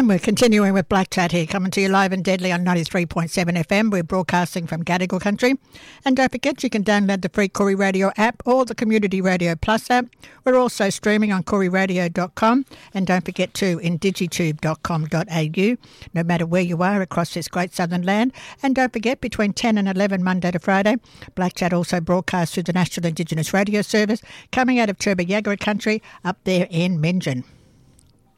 We're continuing with Black Chat here, coming to you live and deadly on 93.7 FM. We're broadcasting from Gadigal country. And don't forget, you can download the free Koori Radio app or the Community Radio Plus app. We're also streaming on KooriRadio.com. And don't forget to in digitube.com.au, no matter where you are across this great southern land. And don't forget, between 10 and 11 Monday to Friday, Black Chat also broadcasts through the National Indigenous Radio Service, coming out of Turba Yagara country up there in Meanjin.